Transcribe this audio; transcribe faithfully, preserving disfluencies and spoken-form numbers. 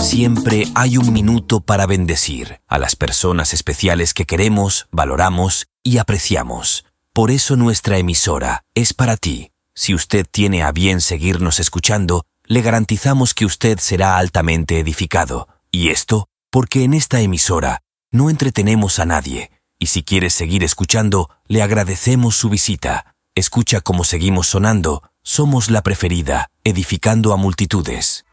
Siempre hay un minuto para bendecir a las personas especiales que queremos, valoramos y apreciamos. Por eso nuestra emisora es para ti. Si usted tiene a bien seguirnos escuchando, le garantizamos que usted será altamente edificado. Y esto porque en esta emisora no entretenemos a nadie. Y si quieres seguir escuchando, le agradecemos su visita. Escucha cómo seguimos sonando. Somos la preferida, edificando a multitudes.